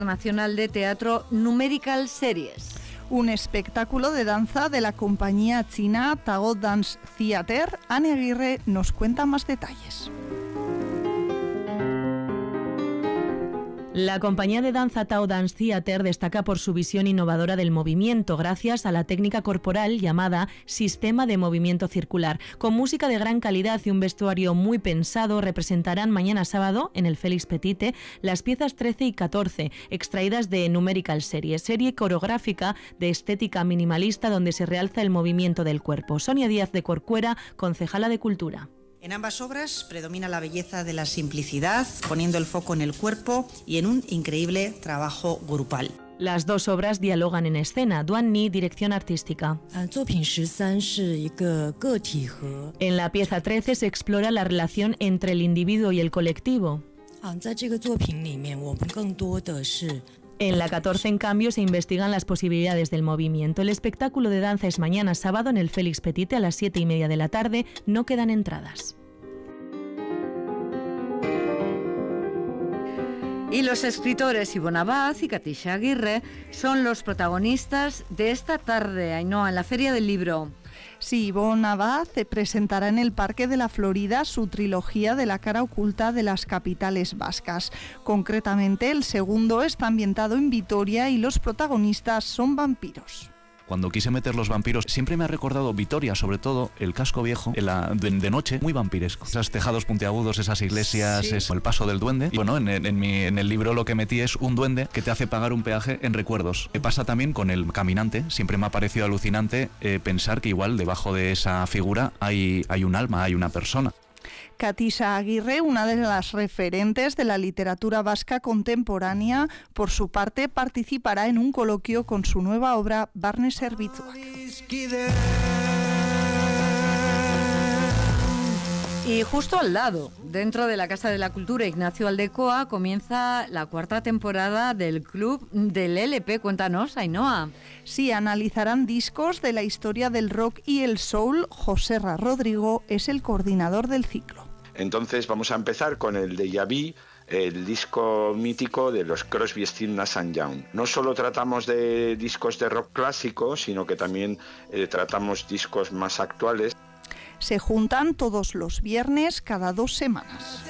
Nacional de Teatro Numerical Series. Un espectáculo de danza de la compañía china Tao Dance Theater. Anne Aguirre nos cuenta más detalles. La compañía de danza Tao Dance Theater destaca por su visión innovadora del movimiento gracias a la técnica corporal llamada Sistema de Movimiento Circular. Con música de gran calidad y un vestuario muy pensado, representarán mañana sábado en el Félix Petite las piezas 13 y 14, extraídas de Numerical Series, serie coreográfica de estética minimalista donde se realza el movimiento del cuerpo. Sonia Díaz de Corcuera, concejala de Cultura. En ambas obras predomina la belleza de la simplicidad, poniendo el foco en el cuerpo y en un increíble trabajo grupal. Las dos obras dialogan en escena. Duan Ni, dirección artística. En la pieza 13 se explora la relación entre el individuo y el colectivo. En la 14, en cambio, se investigan las posibilidades del movimiento. El espectáculo de danza es mañana sábado en el Félix Petite a las 7:30 de la tarde. No quedan entradas. Y los escritores Ivonne Abad y Katisha Aguirre son los protagonistas de esta tarde, Ainhoa, en la Feria del Libro. Sí, Ivonne Abad presentará en el Parque de la Florida su trilogía de la cara oculta de las capitales vascas. Concretamente, el segundo está ambientado en Vitoria y los protagonistas son vampiros. Cuando quise meter los vampiros, siempre me ha recordado Vitoria, sobre todo el casco viejo, de noche, muy vampiresco. Esos tejados puntiagudos, esas iglesias, sí. El paso del duende. Y bueno, en el libro lo que metí es un duende que te hace pagar un peaje en recuerdos. Me pasa también con el caminante. Siempre me ha parecido alucinante pensar que igual debajo de esa figura hay un alma, hay una persona. Katisha Aguirre, una de las referentes de la literatura vasca contemporánea, por su parte participará en un coloquio con su nueva obra Barne Zerbitzuak. Y justo al lado, dentro de la Casa de la Cultura Ignacio Aldecoa, comienza la 4ª temporada del Club del LP. Cuéntanos, Ainhoa. Sí, analizarán discos de la historia del rock y el soul. Joserra Rodrigo es el coordinador del ciclo. Entonces vamos a empezar con el Déjà Vu, el disco mítico de los Crosby, Stills, Nash & Young. No solo tratamos de discos de rock clásico, sino que también tratamos discos más actuales. Se juntan todos los viernes cada 2 semanas.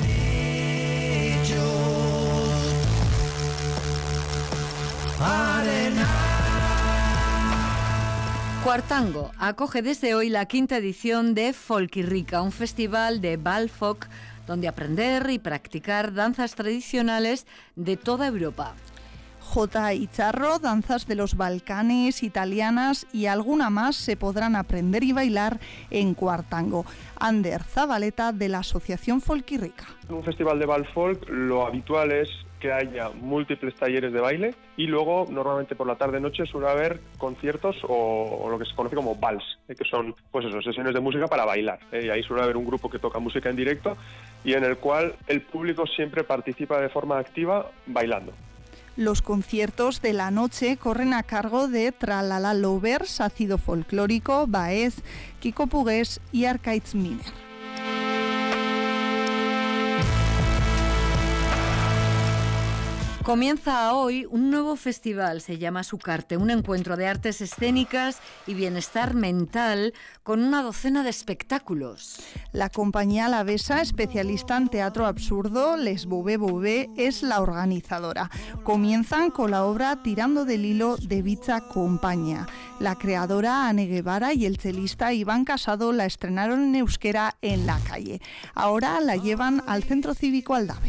Cuartango acoge desde hoy la 5ª edición de Folkirrica, un festival de Balfolk donde aprender y practicar danzas tradicionales de toda Europa. Jota y charro, danzas de los Balcanes, italianas y alguna más se podrán aprender y bailar en Cuartango. Ander Zabaleta, de la Asociación Folkirrica. En un festival de Balfolk lo habitual es que haya múltiples talleres de baile y luego normalmente por la tarde-noche suele haber conciertos o lo que se conoce como vals, que son pues eso, sesiones de música para bailar. Y ahí suele haber un grupo que toca música en directo y en el cual el público siempre participa de forma activa bailando. Los conciertos de la noche corren a cargo de Tralala Lovers, Ácido Folclórico, Baez, Kiko Pugués y Arcaiz Miner. Comienza hoy un nuevo festival, se llama Sucarte, un encuentro de artes escénicas y bienestar mental con una docena de espectáculos. La compañía alavesa, especialista en teatro absurdo, Les Bouvé Bouvé, es la organizadora. Comienzan con la obra Tirando del hilo de dicha compañía. La creadora Ane Guevara y el chelista Iván Casado la estrenaron en euskera en La Calle. Ahora la llevan al Centro Cívico Aldave.